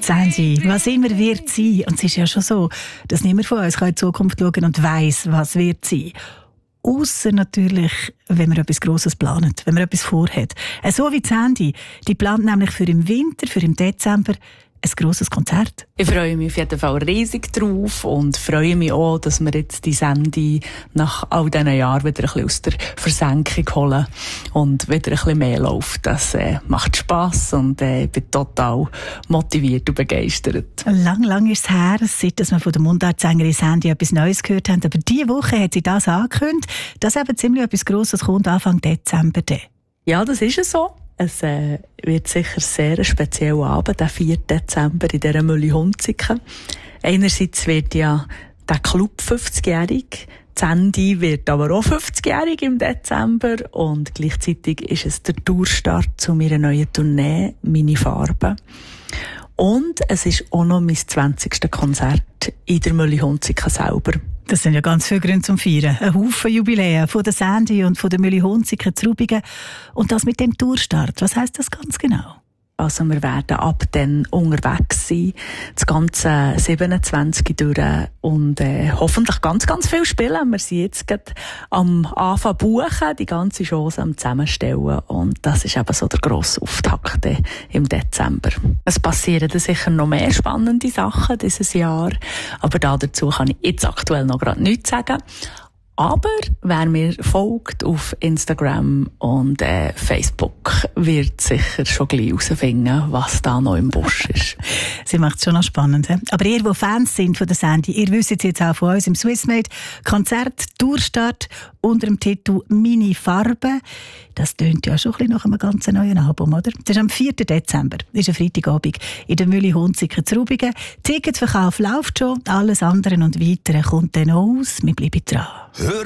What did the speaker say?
Sandy, was immer wird sein. Und es ist ja schon so, dass niemand von uns in die Zukunft schauen und weiss, was wird sein. Ausser natürlich, wenn man etwas Grosses plant, wenn man etwas vorhat. So wie Sandy, die plant nämlich für im Winter, für im Dezember, ein grosses Konzert. Ich freue mich auf jeden Fall riesig drauf und freue mich auch, dass wir jetzt die Sandy nach all diesen Jahren wieder ein bisschen aus der Versenkung holen und wieder ein bisschen mehr läuft. Das macht Spass und ich bin total motiviert und begeistert. Lang ist es her, seit wir von der Mundartsängerin Sandy etwas Neues gehört haben. Aber diese Woche hat sie das angekündigt, dass eben ziemlich etwas Grosses kommt Anfang Dezember. Ja, das ist es so. Es wird sicher sehr ein spezieller Abend, der 4. Dezember in dieser Mülli-Hunziken. Einerseits wird ja der Club 50-jährig, Sandy wird aber auch 50-jährig im Dezember und gleichzeitig ist es der Tourstart zu meiner neuen Tournee «Meine Farben». Und es ist auch noch mein 20. Konzert in der Mülli-Hunziken selber. Das sind ja ganz viele Gründe zum Feiern. Ein Haufen Jubiläen von der Sandy und von der Mülli-Hunziken zu Rubigen. Und das mit dem Tourstart, was heisst das ganz genau? Also wir werden ab dann unterwegs sein, das ganze 27 durch und hoffentlich ganz, ganz viel spielen. Wir sind jetzt gerade am Anfang buchen, die ganze Chance am Zusammenstellen und das ist eben so der grosse Auftakt im Dezember. Es passieren dann sicher noch mehr spannende Sachen dieses Jahr, aber dazu kann ich jetzt aktuell noch gerade nichts sagen. Aber wer mir folgt auf Instagram und Facebook, wird sicher schon gleich herausfinden, was da noch im Busch ist. Sie macht es schon noch spannend. He? Aber ihr, die Fans sind von der Sandy, ihr wisst jetzt auch von uns im Swissmade Konzert Tourstart unter dem Titel «Meine Farben». Das tönt ja schon ein bisschen nach einem ganz neuen Album, oder? Das ist am 4. Dezember, das ist ein Freitagabend, in der Mülli-Hunziken zu Rubigen. Ticketverkauf läuft schon, alles andere und Weitere kommt dann aus. Wir bleiben dran.